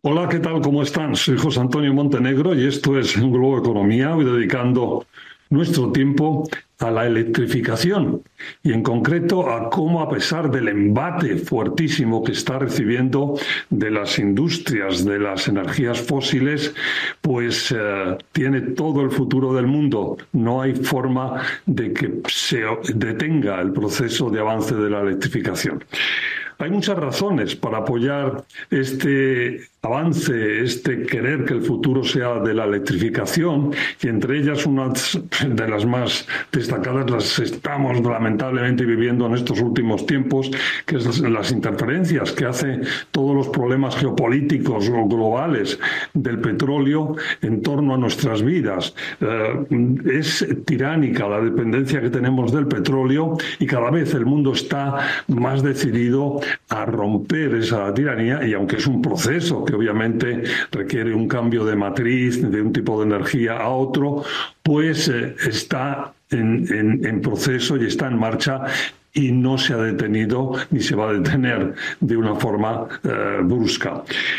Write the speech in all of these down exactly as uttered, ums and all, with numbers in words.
Hola, ¿qué tal? ¿Cómo están? Soy José Antonio Montenegro y esto es Globo Economía, hoy dedicando nuestro tiempo a la electrificación y en concreto a cómo, a pesar del embate fuertísimo que está recibiendo de las industrias de las energías fósiles, pues eh, tiene todo el futuro del mundo. No hay forma de que se detenga el proceso de avance de la electrificación. Hay muchas razones para apoyar este avance, este querer que el futuro sea de la electrificación, y entre ellas una de las más destacadas las estamos lamentablemente viviendo en estos últimos tiempos, que es las interferencias que hace todos los problemas geopolíticos o globales del petróleo en torno a nuestras vidas. Eh, es tiránica la dependencia que tenemos del petróleo y cada vez el mundo está más decidido a romper esa tiranía, y aunque es un proceso que obviamente requiere un cambio de matriz, de un tipo de energía a otro, pues eh, está en, en, en proceso y está en marcha y no se ha detenido ni se va a detener de una forma eh, brusca.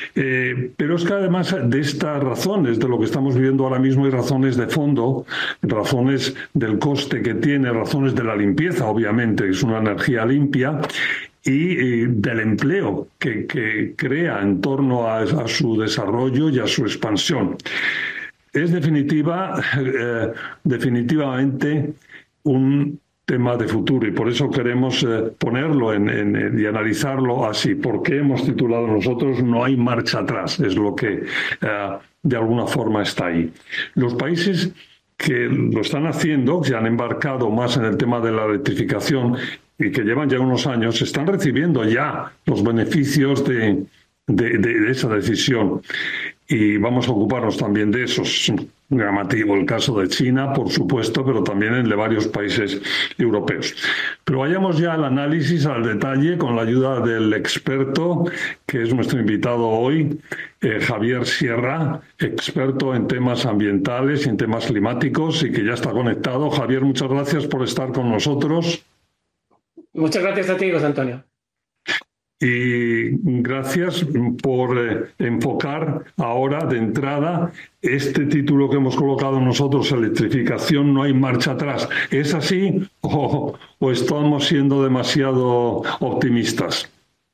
Eh, pero es que además de estas razones, de lo que estamos viviendo ahora mismo, hay razones de fondo, razones del coste que tiene, razones de la limpieza, obviamente, que es una energía limpia, y eh, del empleo que, que crea en torno a, a su desarrollo y a su expansión. Es definitiva, eh, definitivamente un tema de futuro y por eso queremos eh, ponerlo en, en, y analizarlo así. ¿Por qué hemos titulado nosotros No hay marcha atrás? Es lo que eh, de alguna forma está ahí. Los países que lo están haciendo, que se han embarcado más en el tema de la electrificación y que llevan ya unos años, están recibiendo ya los beneficios de, de, de, de esa decisión. Y vamos a ocuparnos también de eso. Es llamativo el caso de China, por supuesto, pero también el de varios países europeos. Pero vayamos ya al análisis, al detalle, con la ayuda del experto, que es nuestro invitado hoy, eh, Javier Sierra, experto en temas ambientales y en temas climáticos, y que ya está conectado. Javier, muchas gracias por estar con nosotros. Muchas gracias a ti, José Antonio. Y gracias por eh, enfocar ahora de entrada este título que hemos colocado nosotros, Electrificación, no hay marcha atrás. ¿Es así o, o estamos siendo demasiado optimistas?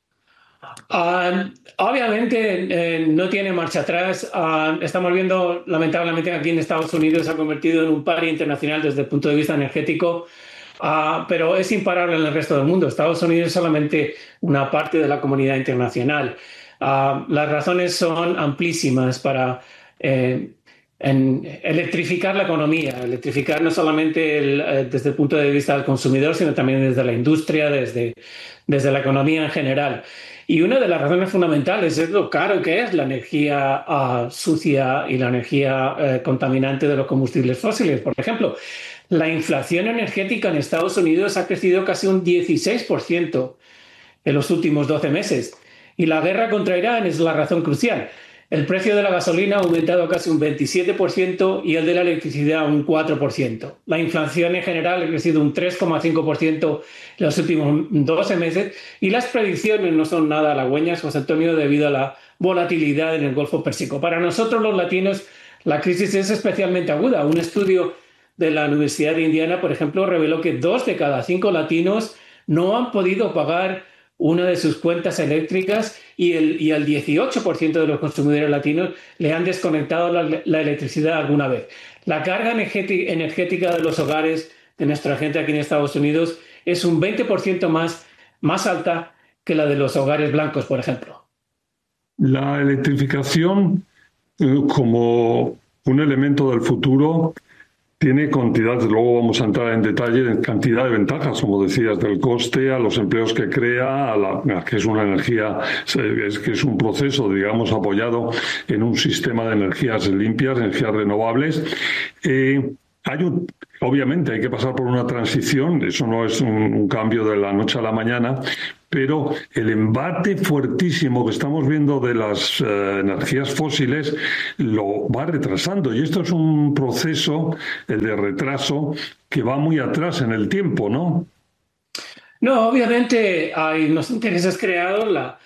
Uh, obviamente eh, no tiene marcha atrás. Uh, estamos viendo, lamentablemente, que aquí en Estados Unidos se ha convertido en un paria internacional desde el punto de vista energético. Uh, pero es imparable en el resto del mundo. Estados Unidos es solamente una parte de la comunidad internacional. Uh, las razones son amplísimas para eh, en electrificar la economía, electrificar no solamente el, eh, desde el punto de vista del consumidor, sino también desde la industria, desde, desde la economía en general. Y una de las razones fundamentales es lo caro que es la energía uh, sucia y la energía uh, contaminante de los combustibles fósiles. Por ejemplo, la inflación energética en Estados Unidos ha crecido casi un dieciséis por ciento en los últimos doce meses. Y la guerra contra Irán es la razón crucial. El precio de la gasolina ha aumentado casi un veintisiete por ciento y el de la electricidad un cuatro por ciento. La inflación en general ha crecido un tres coma cinco por ciento en los últimos doce meses y las predicciones no son nada halagüeñas, José Antonio, debido a la volatilidad en el Golfo Pérsico. Para nosotros los latinos la crisis es especialmente aguda. Un estudio de la Universidad de Indiana, por ejemplo, reveló que dos de cada cinco latinos no han podido pagar una de sus cuentas eléctricas y el, y el dieciocho por ciento de los consumidores latinos le han desconectado la, la electricidad alguna vez. La carga energética de los hogares de nuestra gente aquí en Estados Unidos es un veinte por ciento más, más alta que la de los hogares blancos, por ejemplo. La electrificación eh, como un elemento del futuro tiene cantidad, luego vamos a entrar en detalle, en cantidad de ventajas, como decías, del coste, a los empleos que crea, a la, a que es una energía, es que es un proceso, digamos, apoyado en un sistema de energías limpias, energías renovables. Eh, hay un, obviamente hay que pasar por una transición, eso no es un, un cambio de la noche a la mañana, pero el embate fuertísimo que estamos viendo de las eh, energías fósiles lo va retrasando. Y esto es un proceso, el de retraso, que va muy atrás en el tiempo, ¿no? No, obviamente hay unos intereses creados. La,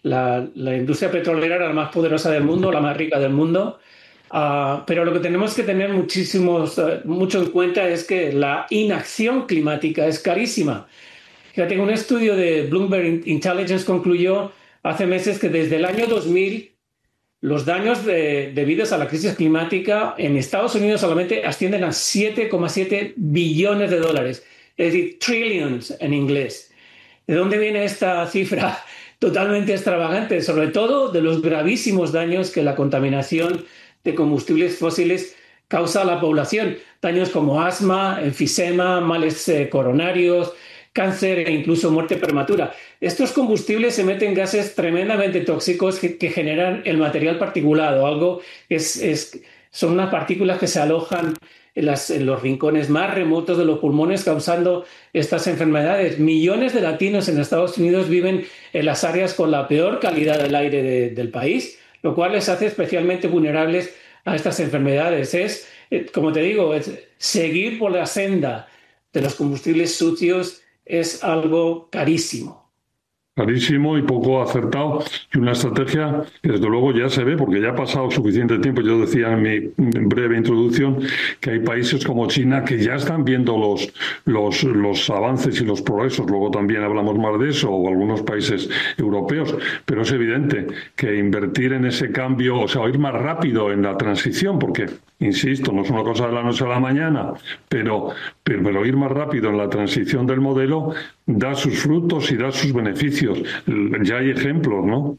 la, la industria petrolera era la más poderosa del mundo, la más rica del mundo. Uh, pero lo que tenemos que tener muchísimos, uh, mucho en cuenta es que la inacción climática es carísima. Fíjate, un estudio de Bloomberg Intelligence concluyó hace meses que desde el año dos mil los daños de, debidos a la crisis climática en Estados Unidos solamente ascienden a siete coma siete billones de dólares, es decir, trillions en inglés. ¿De dónde viene esta cifra totalmente extravagante? Sobre todo de los gravísimos daños que la contaminación de combustibles fósiles causa a la población. Daños como asma, enfisema, males eh, coronarios, cáncer e incluso muerte prematura. Estos combustibles emiten gases tremendamente tóxicos que, que generan el material particulado, algo que es, es, son unas partículas que se alojan en, las, en los rincones más remotos de los pulmones, causando estas enfermedades. Millones de latinos en Estados Unidos viven en las áreas con la peor calidad del aire de, del país, lo cual les hace especialmente vulnerables a estas enfermedades. Es, como te digo, es seguir por la senda de los combustibles sucios es algo carísimo. Carísimo y poco acertado, y una estrategia que desde luego ya se ve, porque ya ha pasado suficiente tiempo. Yo decía en mi breve introducción que hay países como China que ya están viendo los, los, los avances y los progresos. Luego también hablamos más de eso, o algunos países europeos, pero es evidente que invertir en ese cambio, o sea, ir más rápido en la transición, porque, insisto, no es una cosa de la noche a la mañana, pero, pero, pero ir más rápido en la transición del modelo da sus frutos y da sus beneficios. Ya hay ejemplos, ¿no?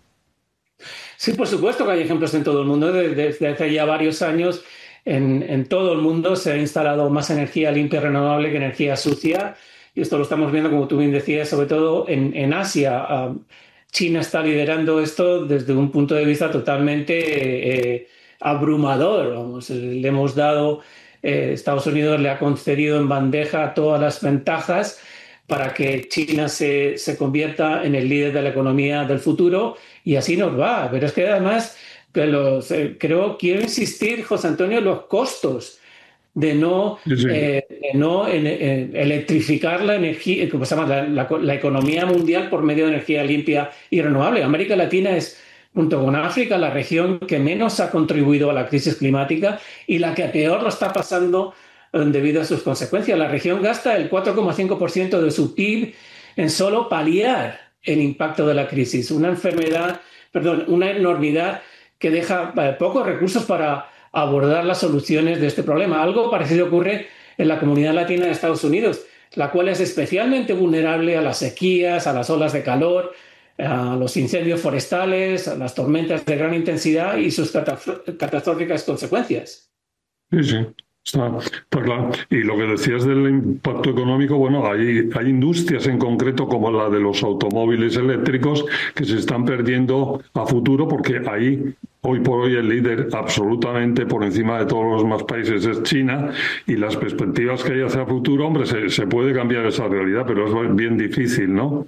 Sí, por supuesto que hay ejemplos en todo el mundo. Desde hace ya varios años en, en todo el mundo se ha instalado más energía limpia y renovable que energía sucia. Y esto lo estamos viendo, como tú bien decías, sobre todo en, en Asia. Uh, China está liderando esto desde un punto de vista totalmente eh, abrumador. Vamos, le hemos dado, eh, Estados Unidos le ha concedido en bandeja todas las ventajas para que China se, se convierta en el líder de la economía del futuro, y así nos va. Pero es que además, que los, eh, creo, quiero insistir, José Antonio, en los costos de no, sí, sí. Eh, de no en, en electrificar la energía, ¿cómo se llama? La, la, la economía mundial por medio de energía limpia y renovable. América Latina es, junto con África, la región que menos ha contribuido a la crisis climática y la que peor lo está pasando debido a sus consecuencias. La región gasta el cuatro coma cinco por ciento de su P I B en solo paliar el impacto de la crisis. Una enfermedad, perdón, una enormidad que deja pocos recursos para abordar las soluciones de este problema. Algo parecido ocurre en la comunidad latina de Estados Unidos, la cual es especialmente vulnerable a las sequías, a las olas de calor, a los incendios forestales, a las tormentas de gran intensidad y sus catastróficas consecuencias. Sí, sí. Está, está claro. Y lo que decías del impacto económico, bueno, hay, hay industrias en concreto como la de los automóviles eléctricos que se están perdiendo a futuro, porque ahí hoy por hoy el líder absolutamente por encima de todos los demás países es China, y las perspectivas que hay hacia futuro, hombre, se, se puede cambiar esa realidad, pero es bien difícil, ¿no?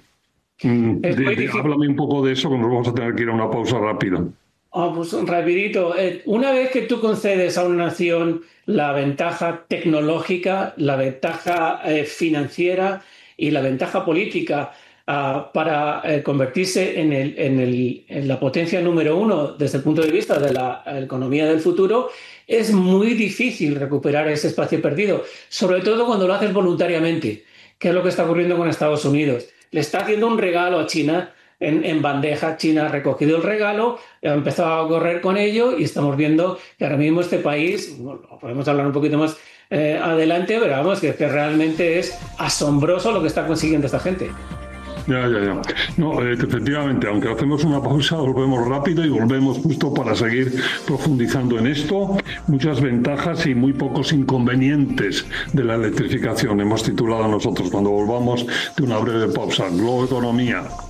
Es muy difícil. Háblame un poco de eso, que nos vamos a tener que ir a una pausa rápida. Oh, pues rapidito. Una vez que tú concedes a una nación la ventaja tecnológica, la ventaja eh, financiera y la ventaja política uh, para eh, convertirse en, el, en, el, en la potencia número uno desde el punto de vista de la economía del futuro, es muy difícil recuperar ese espacio perdido, sobre todo cuando lo haces voluntariamente, que es lo que está ocurriendo con Estados Unidos. Le está haciendo un regalo a China. En, en bandeja. China ha recogido el regalo, ha empezado a correr con ello, y estamos viendo que ahora mismo este país, bueno, podemos hablar un poquito más eh, adelante, pero vamos, que, que realmente es asombroso lo que está consiguiendo esta gente. Ya, ya, ya. No, eh, efectivamente, aunque hacemos una pausa, volvemos rápido y volvemos justo para seguir profundizando en esto. Muchas ventajas y muy pocos inconvenientes de la electrificación. Hemos titulado nosotros, cuando volvamos de una breve pausa, Globo Economía.